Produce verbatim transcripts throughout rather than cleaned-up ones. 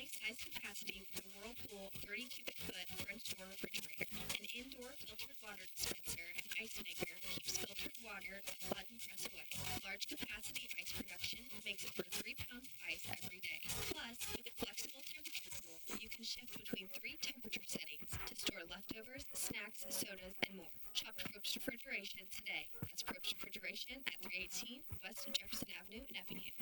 only size capacity with a Whirlpool thirty cubic foot French door refrigerator. An indoor filtered water dispenser and ice maker keeps filtered water a button press away. Large capacity ice production makes it for three pounds of ice every day. Plus, with a flexible temperature tool, you can shift between three temperature settings to store leftovers, snacks, sodas, and more. Shop Probst Refrigeration today. That's Probst Refrigeration at three eighteen West Jefferson Avenue in Effingham.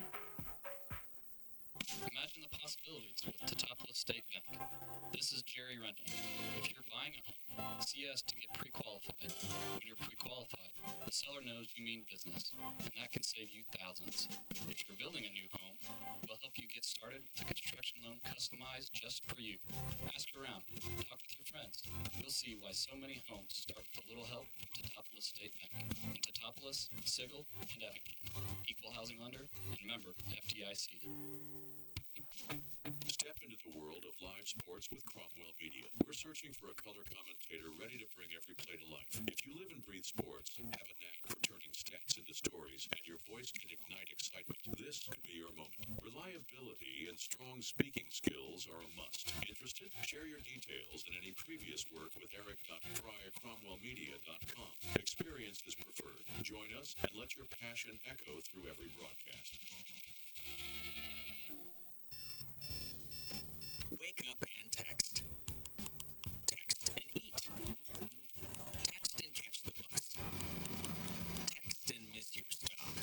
Imagine the possibilities with Teutopolis State Bank. This is Jerry Rundy. If you're buying a home, see us to get pre-qualified. When you're pre-qualified, the seller knows you mean business, and that can save you thousands. If you're building a new home, we'll help you get started with a construction loan customized just for you. Ask around, talk with your friends. You'll see why so many homes start with a little help from Teutopolis State Bank. In Teutopolis, Sigel, and Effingham. Equal housing lender and member F D I C. Step into the world of live sports with Cromwell Media. We're searching for a color commentator ready to bring every play to life. If you live and breathe sports, have a knack for turning stats into stories, and your voice can ignite excitement, this could be your moment. Reliability and strong speaking skills are a must. Interested? Share your details and any previous work with eric dot fry at cromwell media dot com. Experience is preferred. Join us and let your passion echo through every broadcast. Wake up and text. Text and eat. Text and catch the bus. Text and miss your stop.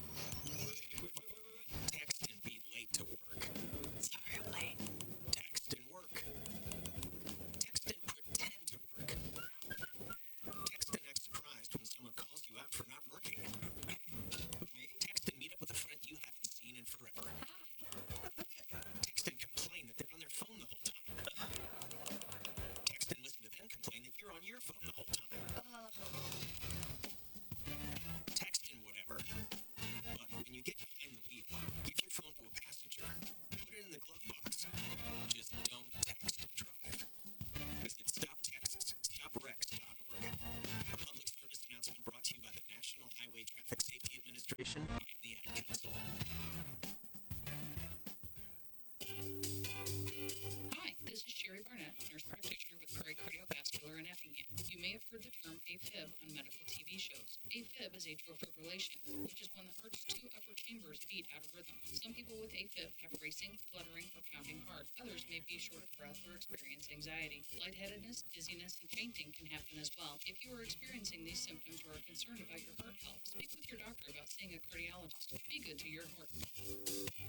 Text and be late to work. Sorry, I'm late. Text and work. Text and pretend to work. Text and act surprised when someone calls you out for not working. Text and meet up with a friend you haven't seen in forever. Text and complain that they're on their phone the whole time. Text and listen to them complain that you're on your phone the whole time. Text and whatever. But when you get behind the wheel, give your phone to a passenger. Put it in the glove box. Just don't text and drive. Visit stop text stop wrecks dot org. A public service announcement brought to you by the National Highway Traffic Safety Administration and the Ad Council. Hi, this is Sherry Barnett, nurse practitioner with Prairie Cardiovascular in Effingham. You may have heard the term AFib on medical T V shows. AFib is atrial fibrillation, which is when the heart's two upper chambers beat out of rhythm. Some people with AFib have racing, fluttering, or pounding heart. Others may be short of breath or experience anxiety. Lightheadedness, dizziness, and fainting can happen as well. If you are experiencing these symptoms or are concerned about your heart health, speak with your doctor about seeing a cardiologist. Be good to your heart.